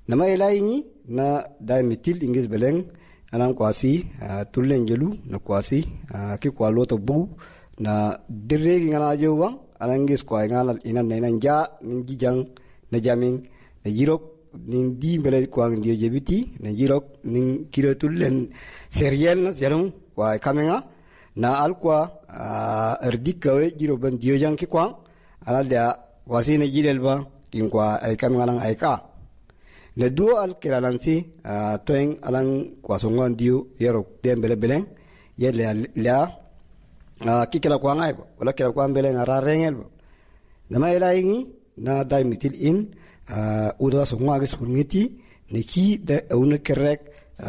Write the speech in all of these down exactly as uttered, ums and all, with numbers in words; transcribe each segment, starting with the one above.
nama ilaini na da mitil ingis beleng anan kwasi tulen jelu na kwasi ki kwalo to bu na dirre ngala jowa anan ngis kwa ngala ina na nja ningi jang na jamin na jirok nin di bele kwa ndio jebiti na jirok nin kilo tulen seriel na jalung kwa kamenga na alkwa erdikawe jiro ban dio jang ki kwa ala da kwasi na jirelba kin kwa ay kamenga lang ay ka le duo al kiralansi toeng alang kwasongon dio yero dembele beleng ye le la kikela kwa ngai wala kila kwa beleng ara rengel nama ilaingi na dai mitil in uda songwa ges pungiti ne ki de una kerek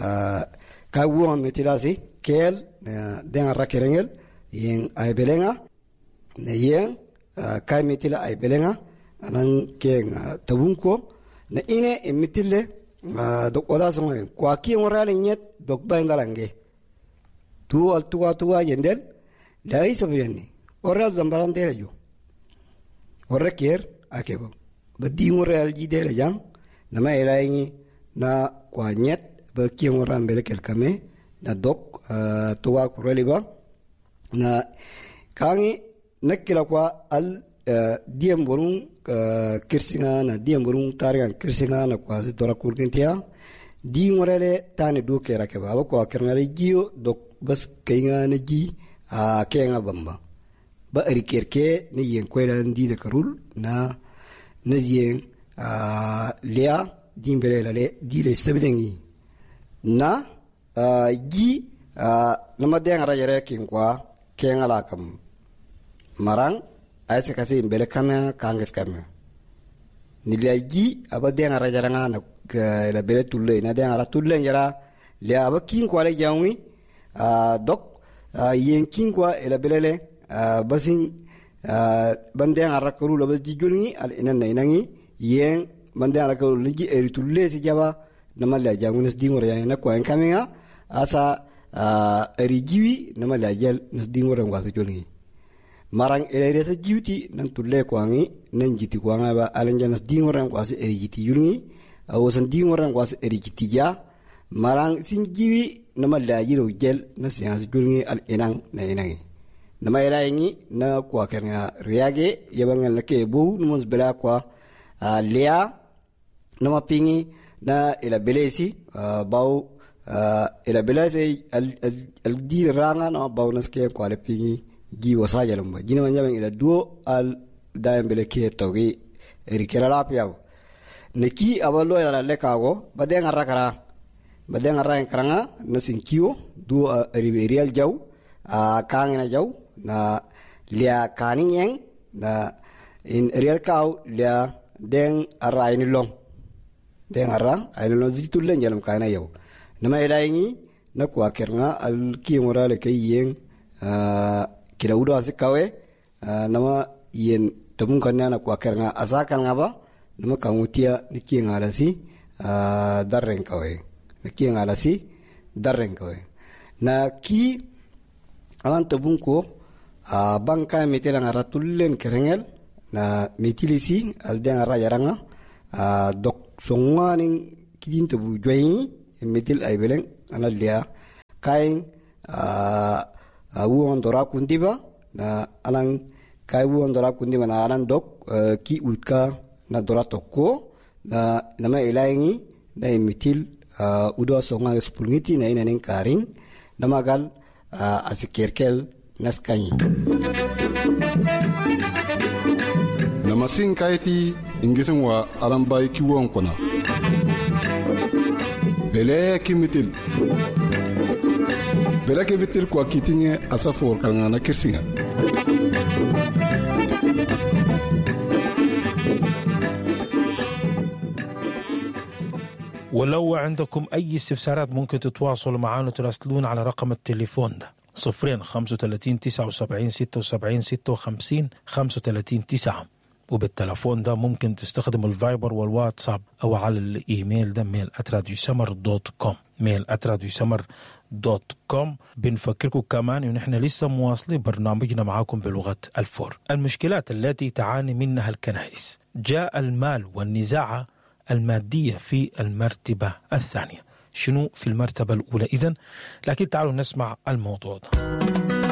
ka wo mitilasi kel den ara kerengel yen ay belenga ne yen kai mitila ay belenga anan ken tabunko na ine emitile do oda songo kwa ki ngorale nyet dok bangalange tu al tuwa tuwa yendel dai sobiyani ora zambarante rejo ora kier akebo badi ngorale jidele jang nama elaini na kwa nyet ba ki ngoran bele kelkame na dok tuwa kureliba na kangi nakila kwa al diem borung kirsinga na diem borung tarian kirsinga na kwa dora kurtintia di ngorele tane do kera ke baba kwa kernale gio dok bas kainga na gi a kenga bamba ba rikerke ni yen kwela ndi de karul na na yen a lea dimbele le di le stebengi na gi na madeng ra yere kin kwa kenga la kam marang ay se kasi mbele kame kanges kame nilaji aba denga rajaranga na la bele tulle na denga ra tulle yara le aba kin kwa le jawi dok yen kin kwa ela belele basin bandenga ra kuru lo bajigulni al inana inangi yen bandenga ra kuru ligi eri tulle si jaba namalla jawi nas dingora ya na kwa kamenga asa eri jiwi namalla jal nas dingora ngwaso jolni marang ele sa jiwti nan tulle kwangi nan jiti kwanga ba alanjana dingoran kwasi eri jiti yulngi awosan dingoran kwasi eri jiti ja marang sin jiwi nama lajiro gel na siyansi julngi al inang na inangi nama elaingi na kwa kerna riage yabangal na ke bu numus bela kwa lea nama pingi na ila belesi bau ila belesi al di ranga na bau naske kwa le pingi gi wasaja lamba gina manjama ila duo al daem bele ke togi erikela la piaw neki abalo ila lekago badenga rakara badenga ran kranga na sinkiwo duo riberial jaw a kangena jaw na lia kaningen na in real kaw lia den araini long den ara ay no zitulle njalam kana yaw nama ilaini na kwa kerna al ki morale kayen kila udo asikawe nama yen tabun kanna kwa kerna asakan ngaba nama kangutia niki ngalasi darren kawe niki ngalasi darren kawe na ki alan tabun ko banka metela ngara tullen kerengel na metilisi alden ara yaranga dok songwani kidin tabu joyi metil ay beleng analia kain awu ondora kundiba na alang kai wu ondora kundiba na alan dok ki utka na dora tokko na nama ilaingi na metil udo songa spulngiti na ina nen karing namagal asikerkel naskanyi namasin kaiti ingisin wa arambai kiwon kona bele kimitil bele kimitil kwa kitinye asafor kalngana kirsinga ولو عندكم أي استفسارات ممكن تتواصلوا معنا وتراسلون على رقم التليفون ده صفرين خمسة وثلاثين تسعة وسبعين ستة وسبعين ستة وخمسين خمسة وثلاثين تسعة. وبالتلفون ده ممكن تستخدم الفايبر والواتساب أو على الإيميل ده ميل آت راديو سمر دوت كوم ميل آت راديو سمر دوت كوم. بنفكركم كمان إن إحنا لسه مواصلين برنامجنا معاكم بلغة الفور. المشكلات التي تعاني منها الكنائس، جاء المال والنزاع المادية في المرتبة الثانية. شنو في المرتبة الأولى إذن؟ لكن تعالوا نسمع الموضوع ده.